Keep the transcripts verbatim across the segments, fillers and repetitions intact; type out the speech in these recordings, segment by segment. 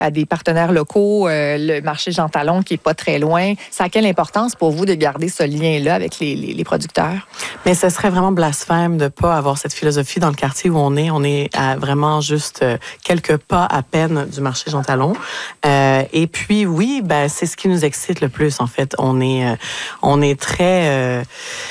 à des partenaires locaux, euh, le marché Jean Talon qui est pas très loin. Ça a quelle importance pour vous de garder ce lien-là avec les, les, les producteurs? Mais ce serait vraiment blasphème de pas avoir cette philosophie dans le quartier où on est. On est à vraiment juste quelques pas à peine du marché Jean Talon. Euh, et puis oui, ben c'est ce qui nous excite le plus en fait. On est, euh, on est très euh,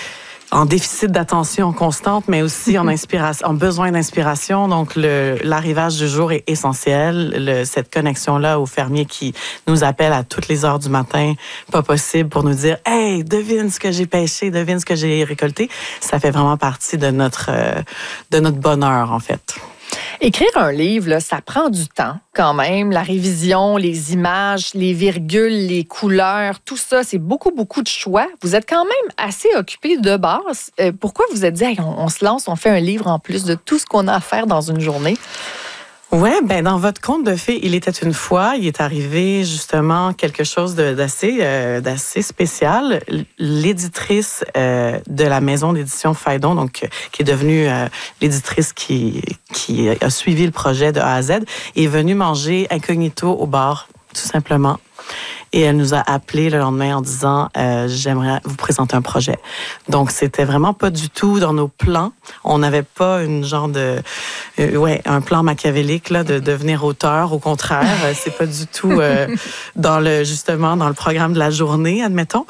en déficit d'attention constante, mais aussi en inspiration, en besoin d'inspiration. Donc, le, l'arrivage du jour est essentiel. Le, cette connexion-là aux fermiers qui nous appellent à toutes les heures du matin, pas possible, pour nous dire « Hey, devine ce que j'ai pêché, devine ce que j'ai récolté », ça fait vraiment partie de notre, euh, de notre bonheur, en fait. Écrire un livre, là, ça prend du temps quand même. La révision, les images, les virgules, les couleurs, tout ça, c'est beaucoup, beaucoup de choix. Vous êtes quand même assez occupé de base. Euh, pourquoi vous êtes dit hey, on, on se lance, on fait un livre en plus de tout ce qu'on a à faire dans une journée? Ouais, ben dans votre conte de fées, il était une fois, il est arrivé justement quelque chose de, d'assez euh, d'assez spécial. L'éditrice euh, de la maison d'édition Phaidon, donc qui est devenue euh, l'éditrice qui qui a suivi le projet de A à Z, est venue manger incognito au bar, tout simplement. Et elle nous a appelé le lendemain en disant euh, j'aimerais vous présenter un projet. Donc c'était vraiment pas du tout dans nos plans. On n'avait pas une genre de euh, ouais un plan machiavélique là de devenir auteur. Au contraire, c'est pas du tout euh, dans le justement dans le programme de la journée, admettons.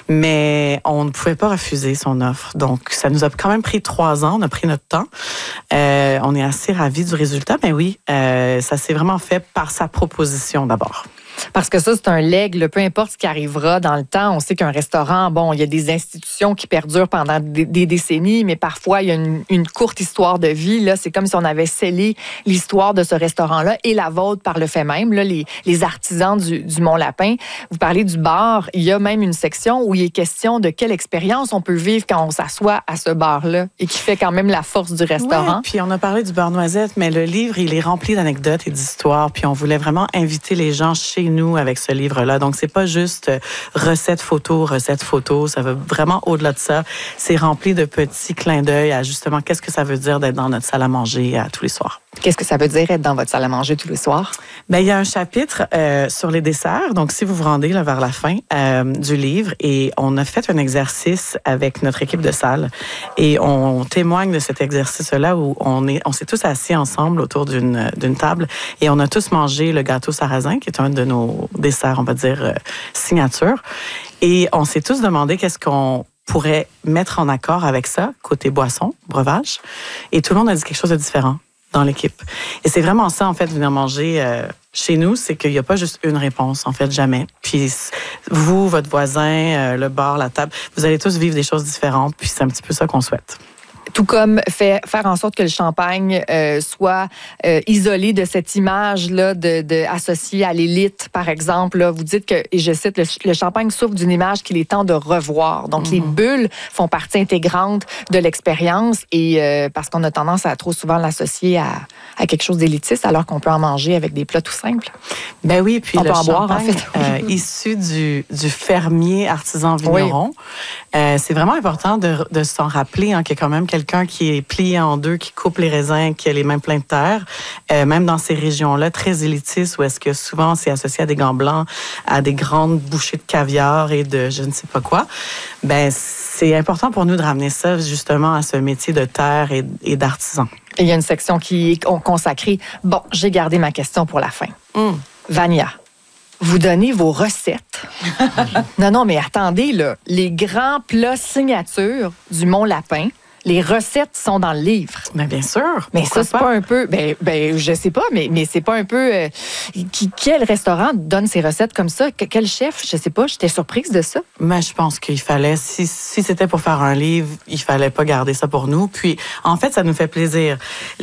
Mais on ne pouvait pas refuser son offre. Donc ça nous a quand même pris trois ans. On a pris notre temps. Euh, on est assez ravis du résultat. Mais oui, euh, ça s'est vraiment fait par sa proposition d'abord. Parce que ça, c'est un legs, peu importe ce qui arrivera dans le temps. On sait qu'un restaurant, bon, il y a des institutions qui perdurent pendant des, des décennies, mais parfois, il y a une, une courte histoire de vie. Là, c'est comme si on avait scellé l'histoire de ce restaurant-là et la vôtre par le fait même. Là, les, les artisans du, du Mont-Lapin. Vous parlez du bar. Il y a même une section où il est question de quelle expérience on peut vivre quand on s'assoit à ce bar-là et qui fait quand même la force du restaurant. Ouais, puis on a parlé du beurre noisette, mais le livre, il est rempli d'anecdotes et d'histoires. Puis on voulait vraiment inviter les gens chez nous avec ce livre-là. Donc, c'est pas juste recettes photos, recettes photos. Ça va vraiment au-delà de ça. C'est rempli de petits clins d'œil à justement qu'est-ce que ça veut dire d'être dans notre salle à manger à tous les soirs. Qu'est-ce que ça veut dire être dans votre salle à manger tous les soirs? Bien, il y a un chapitre euh, sur les desserts. Donc, si vous vous rendez là, vers la fin euh, du livre, et on a fait un exercice avec notre équipe de salle, et on témoigne de cet exercice-là où on est, on s'est tous assis ensemble autour d'une, d'une table, et on a tous mangé le gâteau sarrasin, qui est un de nos desserts, on va dire, euh, signature. Et on s'est tous demandé qu'est-ce qu'on pourrait mettre en accord avec ça, côté boisson, breuvage. Et tout le monde a dit quelque chose de différent dans l'équipe. Et c'est vraiment ça, en fait, venir manger euh, chez nous, c'est qu'il n'y a pas juste une réponse, en fait, jamais. Puis vous, votre voisin, euh, le bar, la table, vous allez tous vivre des choses différentes, puis c'est un petit peu ça qu'on souhaite. Tout comme fait, faire en sorte que le champagne euh, soit euh, isolé de cette image-là de, de, associée à l'élite, par exemple. Là, vous dites que, et je cite, le, le champagne souffre d'une image qu'il est temps de revoir. Donc, mm-hmm. les bulles font partie intégrante de l'expérience et euh, parce qu'on a tendance à trop souvent l'associer à, à quelque chose d'élitiste alors qu'on peut en manger avec des plats tout simples. Ben oui, puis on le peut en champagne, boire, en fait. euh, issu du, du fermier artisan vigneron, oui. euh, c'est vraiment important de, de s'en rappeler hein, qu'il y a quand même quelqu'un qui est plié en deux, qui coupe les raisins, qui a les mains pleines de terre, euh, même dans ces régions-là très élitistes où est-ce que souvent c'est associé à des gants blancs, à des grandes bouchées de caviar et de je ne sais pas quoi. Ben c'est important pour nous de ramener ça justement à ce métier de terre et, et d'artisan. Et il y a une section qui est consacrée. Bon, j'ai gardé ma question pour la fin. Mm. Vania, vous donnez vos recettes. non, non, mais attendez, là, les grands plats signatures du Mont-Lapin, les recettes sont dans le livre. Bien, bien sûr. Mais ça, c'est pas, pas un peu... Ben, ben, je sais pas, mais, mais c'est pas un peu... Euh, qui, quel restaurant donne ces recettes comme ça? Quel chef? Je sais pas, j'étais surprise de ça. Mais je pense qu'il fallait... Si, si c'était pour faire un livre, il fallait pas garder ça pour nous. Puis, en fait, ça nous fait plaisir.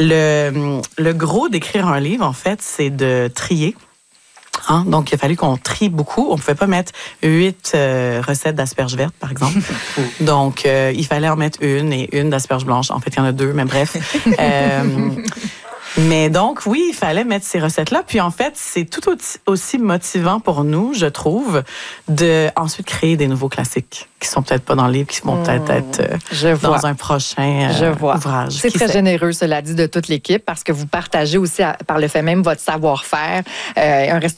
Le, le gros d'écrire un livre, en fait, c'est de trier. Hein? Donc, il a fallu qu'on trie beaucoup. On ne pouvait pas mettre huit euh, recettes d'asperges vertes, par exemple. Donc, euh, il fallait en mettre une et une d'asperges blanches. En fait, il y en a deux, mais bref. euh, mais donc, oui, il fallait mettre ces recettes-là. Puis, en fait, c'est tout aussi motivant pour nous, je trouve, de ensuite créer des nouveaux classiques qui sont peut-être pas dans le livre, qui vont peut-être être euh, je dans vois. un prochain euh, je vois. ouvrage. C'est qui très sait? généreux, cela dit, de toute l'équipe, parce que vous partagez aussi, à, par le fait même, votre savoir-faire. Euh, un restaurant